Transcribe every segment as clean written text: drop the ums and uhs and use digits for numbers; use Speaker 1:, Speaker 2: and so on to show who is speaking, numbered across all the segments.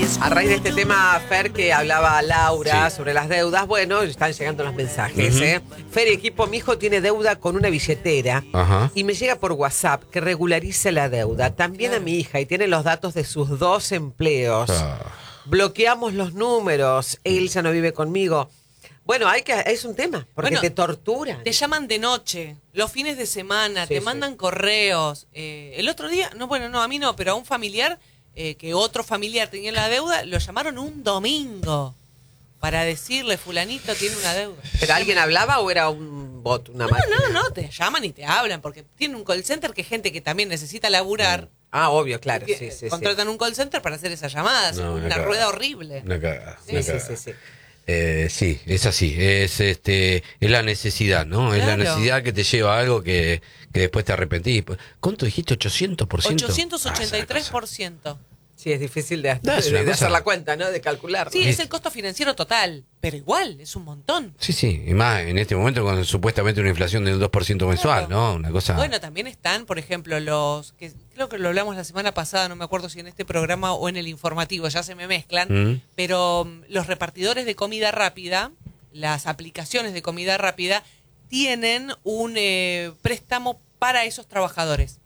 Speaker 1: A raíz de este tema, Fer, que hablaba Laura sobre las deudas, bueno, están llegando los mensajes, Fer, equipo, mi hijo tiene deuda con una billetera y me llega por WhatsApp que regularice la deuda. También a mi hija y tiene los datos de sus 2 empleos. Bloqueamos los números, él ya no vive conmigo. Bueno, es un tema, porque te torturan.
Speaker 2: Te llaman de noche, los fines de semana, te mandan correos. El otro día, a mí no, pero a un familiar, que otro familiar tenía la deuda, lo llamaron un domingo para decirle, fulanito tiene una deuda.
Speaker 1: ¿Pero alguien hablaba o era un bot, una máquina?
Speaker 2: No, te llaman y te hablan, porque tienen un call center que es gente que también necesita laburar.
Speaker 1: Ah, obvio, claro,
Speaker 2: contratan un call center para hacer esas llamadas, una rueda horrible.
Speaker 3: Una cagada.
Speaker 1: Sí.
Speaker 3: Sí, es así, es la necesidad, ¿no? Es la necesidad que te lleva a algo que después te arrepentís. ¿Cuánto dijiste? ¿800%?
Speaker 2: 883%.
Speaker 1: Sí, es difícil de hacer la cuenta, ¿no? De calcular.
Speaker 2: Sí, es el costo financiero total, pero igual, es un montón.
Speaker 3: Sí, y más en este momento con supuestamente una inflación del 2% mensual, ¿no? Una cosa...
Speaker 2: Bueno, también están, por ejemplo, los que creo que lo hablamos la semana pasada, no me acuerdo si en este programa o en el informativo, ya se me mezclan, pero los repartidores de comida rápida, las aplicaciones de comida rápida, tienen un préstamo para esos trabajadores.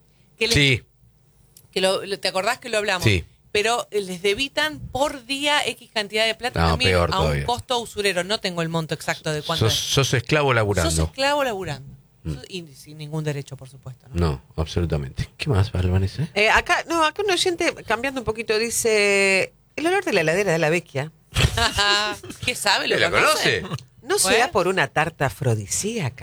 Speaker 2: ¿Te acordás que lo hablamos?
Speaker 3: Sí.
Speaker 2: Pero les debitan por día X cantidad de plata también a un costo usurero. No tengo el monto exacto de cuánto es.
Speaker 3: Sos esclavo laburando.
Speaker 2: Sos esclavo laburando. Y sin ningún derecho, por supuesto.
Speaker 3: No, absolutamente. ¿Qué más, Vanessa?
Speaker 1: Acá un oyente, cambiando un poquito, dice... El olor de la heladera de la Vecchia.
Speaker 2: ¿Qué sabe?
Speaker 3: ¿La conoce?
Speaker 1: ¿No será por una tarta afrodisíaca?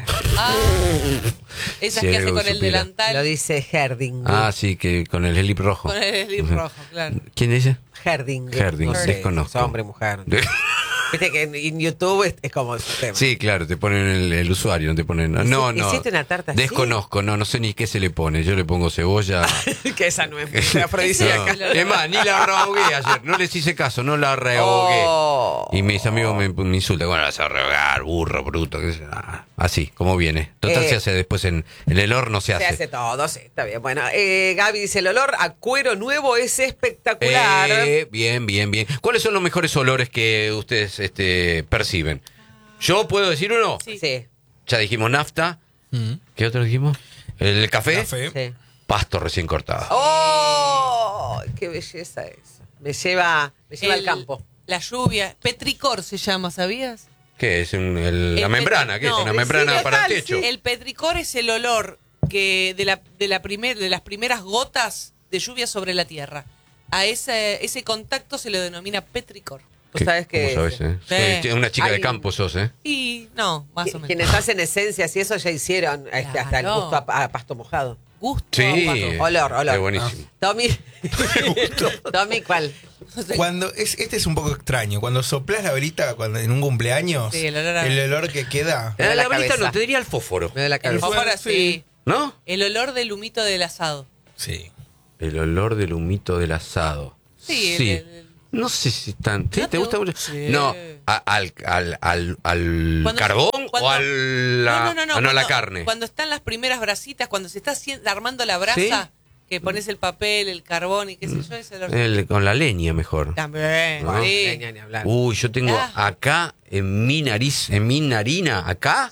Speaker 2: Esas que hace con el delantal.
Speaker 1: Lo dice Herding.
Speaker 3: Sí, que con el slip rojo.
Speaker 2: Con el slip rojo, claro.
Speaker 3: ¿Quién dice?
Speaker 1: Herding.
Speaker 3: Desconozco.
Speaker 1: Hombre, mujer. Viste que en YouTube es como ese tema.
Speaker 3: Sí, claro, te ponen el usuario, no te ponen... No.
Speaker 1: ¿Hiciste una tarta así?
Speaker 3: Desconozco, no sé ni qué se le pone. Yo le pongo cebolla.
Speaker 1: Que esa no es afrodisíaca.
Speaker 3: Es más, ni la rehogué ayer. No les hice caso, no la rehogué. Y mis amigos me insultan. Bueno, la vas a rehogar, burro, bruto. Qué sé yo. Así, como viene. Total, se hace después en el horno, se hace.
Speaker 1: Se hace todo, sí, está bien. Bueno, Gaby dice, el olor a cuero nuevo es espectacular.
Speaker 3: Bien. ¿Cuáles son los mejores olores que ustedes perciben? ¿Yo puedo decir uno?
Speaker 1: Sí.
Speaker 3: Ya dijimos nafta. ¿Qué otro dijimos? ¿El café?
Speaker 1: Sí.
Speaker 3: Pasto recién cortado.
Speaker 1: ¡Oh! ¡Qué belleza eso! Me lleva al campo.
Speaker 2: La lluvia. Petricor se llama, ¿sabías?
Speaker 3: ¿Qué es? La membrana, ¿qué es? ¿Una membrana para el techo?
Speaker 2: El petricor es el olor que de las primeras gotas de lluvia sobre la tierra. A ese contacto se le denomina petricor.
Speaker 1: ¿Sabes qué?
Speaker 3: ¿Cómo sabes, Una chica de campo sos,
Speaker 2: Y no, más o menos.
Speaker 1: Quienes hacen esencias y eso ya hicieron hasta el gusto a pasto mojado.
Speaker 2: Gusto.
Speaker 3: Sí.
Speaker 1: Olor.
Speaker 3: Es buenísimo.
Speaker 1: Tommy, ¿cuál?
Speaker 4: Este es un poco extraño. Cuando soplás la velita en un cumpleaños, el olor que queda.
Speaker 3: La velita no, te diría el fósforo.
Speaker 1: Me da la cabeza.
Speaker 2: El fósforo, sí.
Speaker 3: ¿No?
Speaker 2: El olor del humito del asado.
Speaker 4: Sí.
Speaker 3: El olor del humito del asado.
Speaker 2: Sí.
Speaker 3: No sé si tan... ¿Sí?
Speaker 2: ¿No
Speaker 3: ¿Te gusta mucho?
Speaker 2: Sí.
Speaker 3: No, al carbón o a la carne.
Speaker 2: Cuando están las primeras brasitas, cuando se está armando la brasa, que pones el papel, el carbón y qué sé yo, ese olor.
Speaker 3: Con la leña mejor.
Speaker 2: También,
Speaker 3: ¿No?
Speaker 2: sí.
Speaker 1: Leña, ni hablar.
Speaker 3: Yo tengo acá, en mi nariz, en mi narina, acá,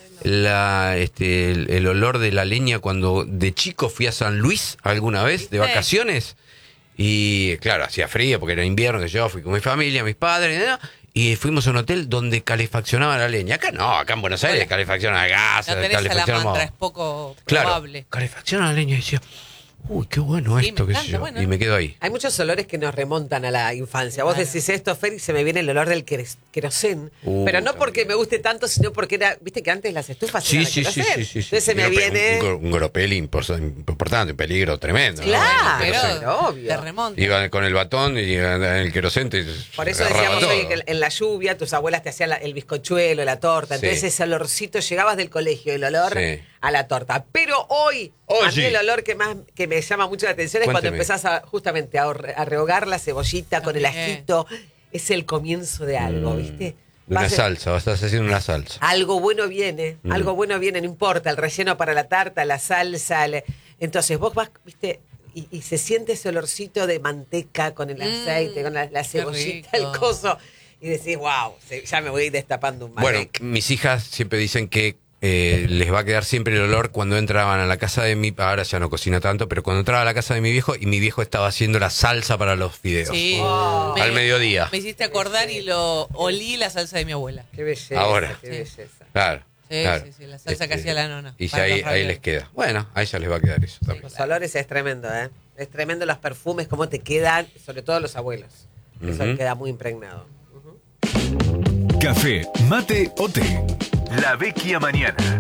Speaker 3: el olor de la leña cuando de chico fui a San Luis alguna vez, de vacaciones. Y claro, hacía frío porque era invierno, que yo fui con mi familia, mis padres, ¿no? Y fuimos a un hotel donde calefaccionaba la leña. Acá no, acá en Buenos Aires calefacciona gas,
Speaker 2: no tenés
Speaker 3: calefacciona...
Speaker 2: salamandra, es poco
Speaker 3: claro,
Speaker 2: probable.
Speaker 3: Calefacciona la leña y decía, uy, qué bueno esto, qué sé yo.
Speaker 2: Bueno.
Speaker 3: Y me quedo ahí.
Speaker 1: Hay muchos olores que nos remontan a la infancia. Vos decís esto, Fer, y se me viene el olor del querosén. Pero no porque me guste tanto, sino porque viste que antes las estufas eran querosén.
Speaker 3: Sí.
Speaker 1: Entonces se me viene...
Speaker 3: Un goropel importante, un peligro tremendo.
Speaker 1: Claro,
Speaker 3: ¿no?
Speaker 1: obvio.
Speaker 2: Te remonta.
Speaker 3: Iba con el batón y el querosén.
Speaker 1: Por eso decíamos hoy que en la lluvia tus abuelas te hacían el bizcochuelo, la torta. Entonces ese olorcito, llegabas del colegio, el olor a la torta. Pero hoy, a mí el olor que me llama mucho la atención es cuando empezás justamente a rehogar la cebollita con el ajito. Es el comienzo de algo, ¿viste?
Speaker 3: De una salsa, estás haciendo una salsa.
Speaker 1: Algo bueno viene, no importa, el relleno para la tarta, la salsa. Entonces vos vas, ¿viste? y se siente ese olorcito de manteca con el aceite, con la cebollita, el coso. Y decís, wow, ya me voy a ir destapando un malbec.
Speaker 3: Bueno, mis hijas siempre dicen que les va a quedar siempre el olor cuando entraban a la casa de ahora ya no cocina tanto, pero cuando entraba a la casa de mi viejo y mi viejo estaba haciendo la salsa para los fideos.
Speaker 2: Sí.
Speaker 3: Al mediodía.
Speaker 2: Me hiciste acordar y lo olí la salsa de mi abuela.
Speaker 1: Qué belleza.
Speaker 3: Ahora.
Speaker 1: Qué belleza.
Speaker 3: Claro.
Speaker 2: Sí,
Speaker 3: claro.
Speaker 2: sí, la salsa que hacía la nona.
Speaker 3: Y ahí les queda. Bueno, a ella les va a quedar eso también.
Speaker 1: Los olores es tremendo, ¿eh? Es tremendo los perfumes, cómo te quedan, sobre todo los abuelos. Eso queda muy impregnado.
Speaker 5: Café, mate o té. La Vecchia Mañana.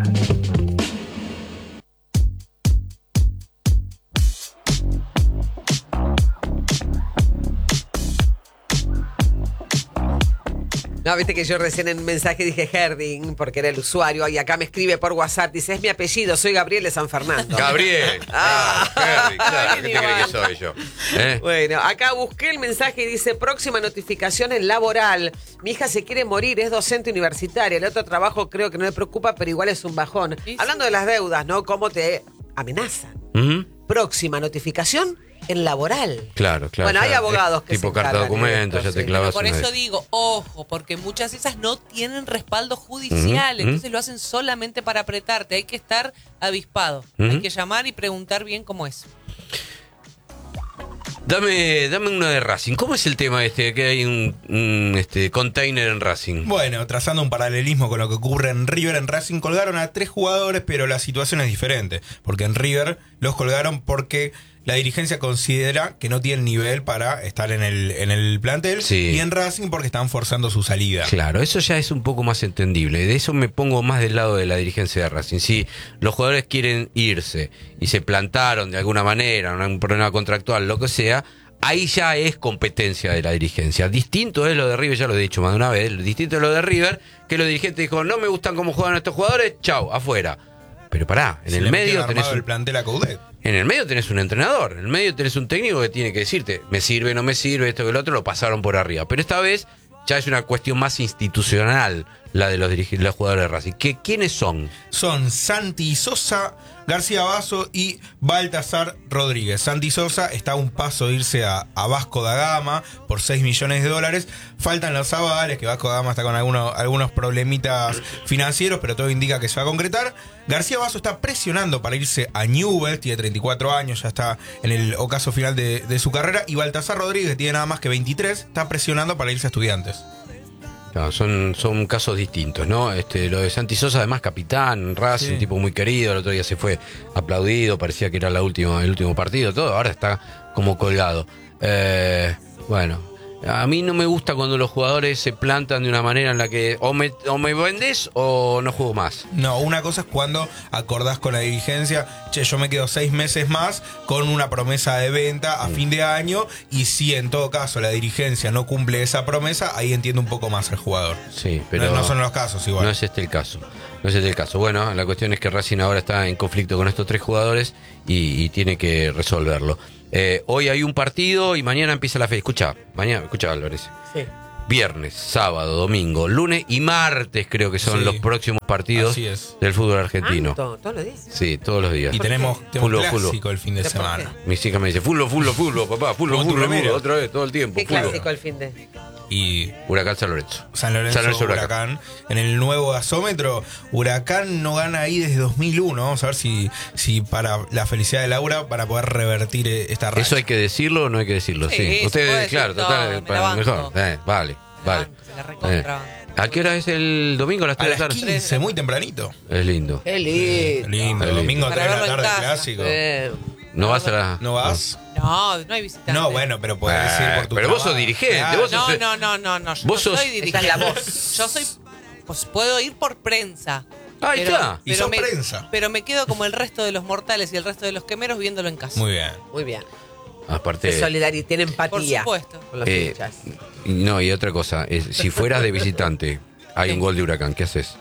Speaker 1: No, viste que yo recién en un mensaje dije Herding, porque era el usuario, y acá me escribe por WhatsApp, dice, es mi apellido, soy Gabriel de San Fernando.
Speaker 3: Gabriel. Claro, ¿qué te crees que soy yo?
Speaker 1: Bueno, acá busqué el mensaje y dice, próxima notificación en laboral. Mi hija se quiere morir, es docente universitaria. El otro trabajo creo que no me preocupa, pero igual es un bajón. ¿Sí? Hablando de las deudas, ¿no? ¿Cómo te amenazan? Próxima notificación en laboral.
Speaker 3: Claro.
Speaker 1: Bueno, hay abogados que
Speaker 3: tipo carta documento, ya te clavas.
Speaker 2: Por eso digo, ojo, porque muchas de esas no tienen respaldo judicial, entonces lo hacen solamente para apretarte. Hay que estar avispado, hay que llamar y preguntar bien cómo es.
Speaker 3: Dame uno de Racing. ¿Cómo es el tema que hay un container en Racing?
Speaker 4: Bueno, trazando un paralelismo con lo que ocurre en River, en Racing colgaron a 3 jugadores, pero la situación es diferente. Porque en River los colgaron porque la dirigencia considera que no tienen nivel para estar en el plantel.
Speaker 3: Sí.
Speaker 4: Y en Racing porque están forzando su salida.
Speaker 3: Claro, eso ya es un poco más entendible. De eso me pongo más del lado de la dirigencia de Racing. Si los jugadores quieren irse y se plantaron de alguna manera, un problema contractual, lo que sea, ahí ya es competencia de la dirigencia. Distinto es lo de River, ya lo he dicho más de una vez, distinto es lo de River, que los dirigentes dijeron, no me gustan cómo juegan estos jugadores, chau, afuera. Pero pará, en el medio tenés
Speaker 4: el plantel a Coudet.
Speaker 3: En el medio tenés un entrenador, en el medio tenés un técnico que tiene que decirte, me sirve, no me sirve, esto que el otro, lo pasaron por arriba. Pero esta vez ya es una cuestión más institucional la de los jugadores de Racing. ¿Quiénes son?
Speaker 4: Son Santi Sosa, García Basso y Baltasar Rodríguez. Santi Sosa está a un paso de irse a Vasco da Gama por $6 millones. Faltan los avales, que Vasco da Gama está con algunos problemitas financieros, pero todo indica que se va a concretar. García Basso está presionando para irse a Newell's, tiene 34 años, ya está en el ocaso final de su carrera. Y Baltasar Rodríguez, tiene nada más que 23, está presionando para irse a Estudiantes.
Speaker 3: No, son casos distintos, ¿no? Lo de Santi Sosa, además capitán, Racing, un tipo muy querido, el otro día se fue aplaudido, parecía que era el último partido, todo, ahora está como colgado. Bueno, a mí no me gusta cuando los jugadores se plantan de una manera en la que o me vendés o no juego más.
Speaker 4: No, una cosa es cuando acordás con la dirigencia, yo me quedo 6 meses más con una promesa de venta a fin de año, y si en todo caso la dirigencia no cumple esa promesa, ahí entiendo un poco más al jugador.
Speaker 3: Sí, pero
Speaker 4: no son los casos igual.
Speaker 3: No es el caso. Bueno, la cuestión es que Racing ahora está en conflicto con estos 3 jugadores y tiene que resolverlo. Hoy hay un partido y mañana empieza la fecha. Escucha Álvarez.
Speaker 1: Sí.
Speaker 3: Viernes, sábado, domingo, lunes y martes creo que son los próximos partidos del fútbol argentino.
Speaker 1: ¿Todos los días?
Speaker 3: Sí, todos los días.
Speaker 4: Y tenemos clásico el fin de semana.
Speaker 3: Mis hijas me dicen, fútbol, papá, fútbol, otra vez, todo el tiempo.
Speaker 1: ¿Qué clásico el fin de?
Speaker 4: Y
Speaker 3: Huracán San Lorenzo.
Speaker 4: San Lorenzo Huracán. En el nuevo gasómetro, Huracán no gana ahí desde 2001. Vamos a ver si para la felicidad de Laura, para poder revertir esta racha.
Speaker 3: ¿Eso hay que decirlo o no hay que decirlo? Sí. Ustedes, claro, total, para mejor. Vale. ¿A qué hora es el domingo? A las 3 de la tarde.
Speaker 4: 15, muy tempranito.
Speaker 3: Es lindo.
Speaker 1: Qué lindo.
Speaker 4: Domingo 3 de la tarde, clásico.
Speaker 3: ¿No vas a la...?
Speaker 4: ¿No vas?
Speaker 2: No hay visitante.
Speaker 4: No, bueno, pero podés decir por tu
Speaker 3: Pero
Speaker 4: trabajo.
Speaker 3: vos sos dirigente.
Speaker 4: Claro.
Speaker 3: Vos sos,
Speaker 2: No.
Speaker 3: Vos
Speaker 2: yo
Speaker 3: sos...
Speaker 2: soy dirigente.
Speaker 1: Esta es la voz.
Speaker 2: Yo soy... Pues puedo ir por prensa.
Speaker 3: Ahí está.
Speaker 4: Y sos prensa.
Speaker 2: Pero me quedo como el resto de los mortales y el resto de los quemeros viéndolo en casa.
Speaker 4: Muy bien.
Speaker 1: Muy bien.
Speaker 3: Aparte...
Speaker 1: Es solidaridad, tiene empatía.
Speaker 2: Por supuesto.
Speaker 1: Con los hinchas.
Speaker 3: No, y otra cosa. Si fueras de visitante, hay un gol de Huracán, ¿qué haces?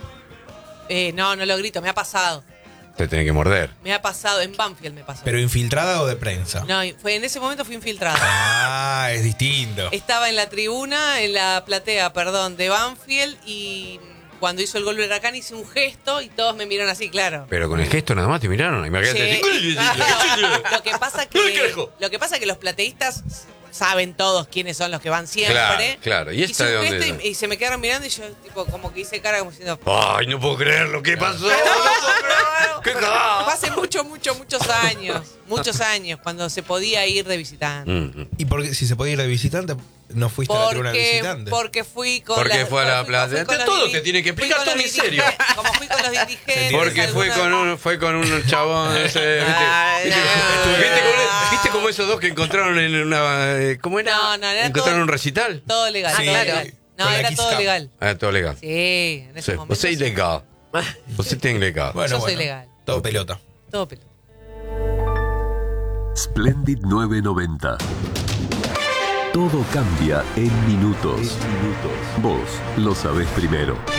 Speaker 2: No lo grito, me ha pasado.
Speaker 3: Te tenés que morder.
Speaker 2: Me ha pasado, en Banfield me pasó.
Speaker 4: ¿Pero infiltrada o de prensa?
Speaker 2: No, en ese momento fui infiltrada.
Speaker 4: Es distinto.
Speaker 2: Estaba en la tribuna, en la platea, de Banfield, y cuando hizo el gol de Huracán hice un gesto y todos me miraron así, claro.
Speaker 3: Pero con el gesto nada más te miraron. Imagínate.
Speaker 2: Sí. Lo que pasa que los plateístas saben todos quiénes son los que van siempre.
Speaker 3: Claro. ¿Y esta
Speaker 2: hice
Speaker 3: de
Speaker 2: un
Speaker 3: dónde?
Speaker 2: gesto y se me quedaron mirando y yo tipo como que hice cara como diciendo...
Speaker 3: Ay, no puedo creer lo que pasó. ¡Qué cagada!
Speaker 2: Fue hace muchos años. Muchos años, cuando se podía ir de visitante.
Speaker 4: ¿Y porque si se podía ir de visitante, no fuiste a la tribuna de visitante?
Speaker 2: Porque fui con
Speaker 3: Porque fue a la plaza. Todo te tiene que explicar todo en serio.
Speaker 2: Como fui con los dirigentes.
Speaker 3: Porque fue con un chabón ese, ¿viste como esos dos que encontraron en una... ¿Cómo era?
Speaker 2: No, era
Speaker 3: encontraron
Speaker 2: todo,
Speaker 3: un recital.
Speaker 2: Todo legal.
Speaker 4: Sí,
Speaker 2: claro. No, era todo legal.
Speaker 3: Ah, todo legal.
Speaker 2: Sí, en ese momento.
Speaker 3: Você é ilegal. Você tem ilegal.
Speaker 2: Yo soy legal.
Speaker 4: Todo pelota.
Speaker 2: Todo pelota.
Speaker 5: Splendid 990. Todo cambia en minutos. Vos lo sabés primero.